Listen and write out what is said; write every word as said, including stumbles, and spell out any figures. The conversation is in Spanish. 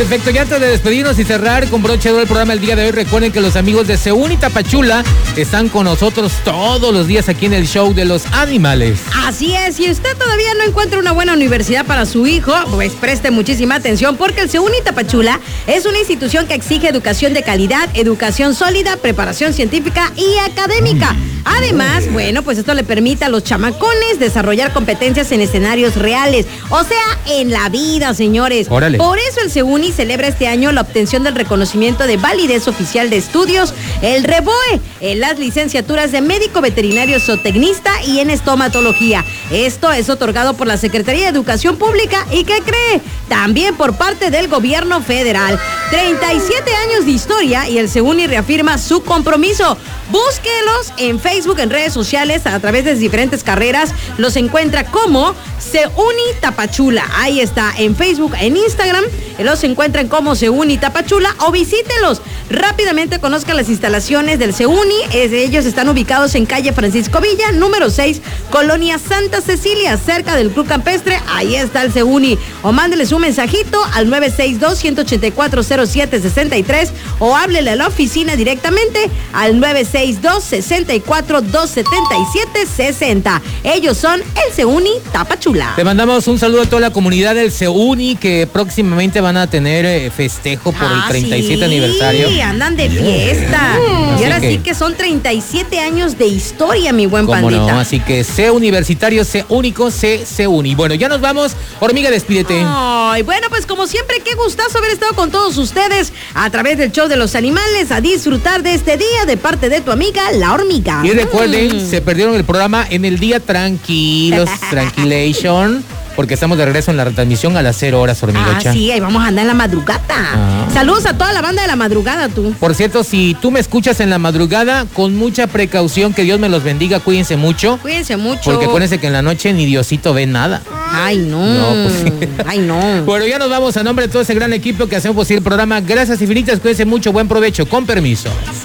Perfecto, y antes de despedirnos y cerrar con broche de oro el programa el día de hoy, recuerden que los amigos de Seuni Tapachula están con nosotros todos los días aquí en el show de los animales. Así es, si usted todavía no encuentra una buena universidad para su hijo, pues preste muchísima atención porque el Seuni Tapachula es una institución que exige educación de calidad, educación sólida, preparación científica y académica. Además, bueno, pues esto le permite a los chamacones desarrollar competencias en escenarios reales, o sea, en la vida, señores. Órale. Por eso el Seuni celebra este año la obtención del reconocimiento de validez oficial de estudios, el REVOE, en las licenciaturas de médico veterinario zootecnista y en estomatología. Esto es otorgado por la Secretaría de Educación Pública y ¿qué cree? También por parte del gobierno federal. treinta y siete años de historia y el Seuni reafirma su compromiso. Búsquelos en Facebook, en redes sociales, a través de diferentes carreras. Los encuentra como Seuni Tapachula. Ahí está, en Facebook, en Instagram. Los encuentran como Seuni Tapachula o visítelos. Rápidamente conozcan las instalaciones del Seuni. Ellos están ubicados en calle Francisco Villa, número seis, Colonia Santa Cecilia, cerca del Club Campestre. Ahí está el Seuni. O mándeles un mensajito al nueve seis dos, uno ocho cuatro, cero siete seis tres o háblele a la oficina directamente al nueve seis dos, seis cuatro, dos siete siete seis cero. Ellos son el Seuni Tapachula. Te mandamos un saludo a toda la comunidad del Seuni que próximamente van a tener eh, festejo por ah, el treinta y siete sí, aniversario. Sí, andan de fiesta. Mm. Y ahora que, sí que son treinta y siete años de historia, mi buen cómo pandita. No, así que sé universitario, sé único, sé Seuni. Bueno, ya nos vamos. Hormiga, despídete. Ay, bueno, pues como siempre, qué gustazo haber estado con todos ustedes a través del show de los animales, a disfrutar de este día de parte de tu amiga, la hormiga. Y recuerden, Mm. se perdieron el programa en el día tranquilos, tranquilation, porque estamos de regreso en la retransmisión a las cero horas, hormigocha. Ah, sí, ahí vamos a andar en la madrugada. Ah. Saludos a toda la banda de la madrugada, tú. Por cierto, si tú me escuchas en la madrugada, con mucha precaución, que Dios me los bendiga, cuídense mucho. Cuídense mucho. Porque acuérdense que en la noche ni Diosito ve nada. Ay, no. No, pues sí. Ay, no. Bueno, ya nos vamos a nombre de todo ese gran equipo que hacemos posible el programa. Gracias infinitas, cuídense mucho, buen provecho, con permiso.